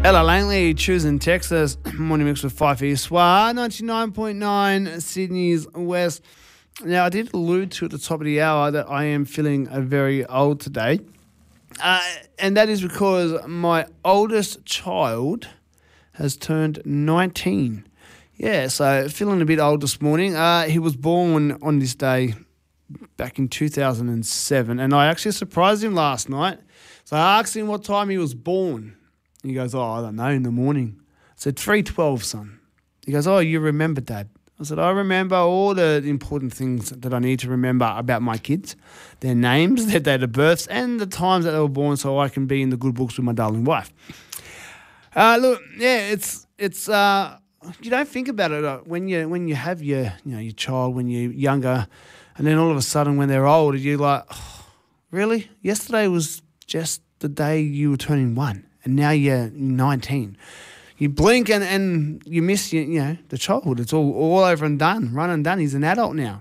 Ella Langley, choosing Texas. Morning mix with Fife East. 99.9 Sydney's West. Now, I did allude to at the top of the hour that I am feeling very old today. And that is because my oldest child has turned 19. Yeah, so feeling a bit old this morning. He was born on this day back in 2007, and I actually surprised him last night. So I asked him what time he was born. He goes, I don't know, in the morning. I said, 3:12, son. He goes, you remember, Dad? I said, I remember all the important things that I need to remember about my kids, their names, their date of births, and the times that they were born so I can be in the good books with my darling wife. Look, yeah, it's you don't think about it when you have your child when you're younger, and then all of a sudden when they're older, you're like, really? Yesterday was just the day you were turning 1. And now you're 19. You blink and you miss the childhood. It's all over and done, run and done. He's an adult now.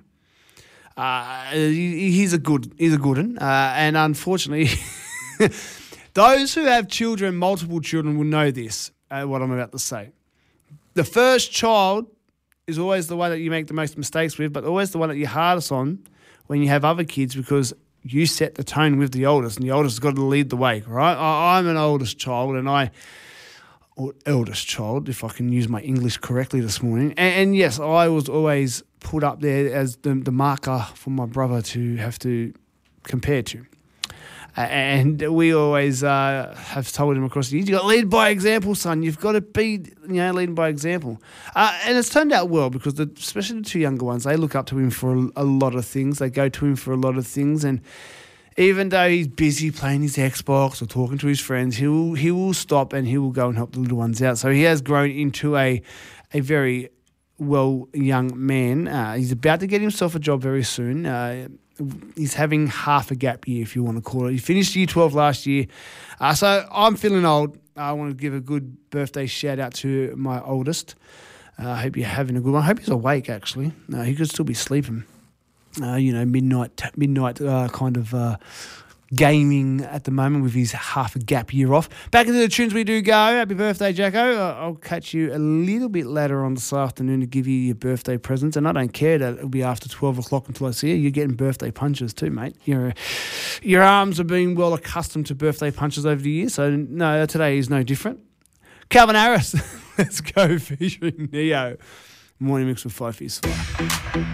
He's a good one. And unfortunately, those who have children, multiple children, will know this. What I'm about to say. The first child is always the one that you make the most mistakes with, but always the one that you're hardest on when you have other kids, because you set the tone with the oldest, and the oldest has got to lead the way, right? I'm an oldest child, or eldest child, if I can use my English correctly this morning. And yes, I was always put up there as the marker for my brother to have to compare to. And we always have told him across the years, you've got to lead by example, son. You've got to be, leading by example. And it's turned out well, because especially the two younger ones, they look up to him for a lot of things. They go to him for a lot of things. And even though he's busy playing his Xbox or talking to his friends, he will stop and he will go and help the little ones out. So he has grown into a very well young man. He's about to get himself a job very soon. He's having half a gap year, if you want to call it. He finished year 12 last year. So I'm feeling old. I want to give a good birthday shout out to my oldest. I hope you're having a good one. I hope he's awake, actually. He could still be sleeping. Midnight kind of gaming at the moment with his half a gap year off. Back into the tunes we do go. Happy birthday, Jacko. I'll catch you a little bit later on this afternoon to give you your birthday presents, and I don't care that it'll be after 12 o'clock until I see you. You're getting birthday punches too, mate. Your arms have been well accustomed to birthday punches over the years, so no, today is no different. Calvin Harris, let's go, featuring Neo. Morning mix with Fife East.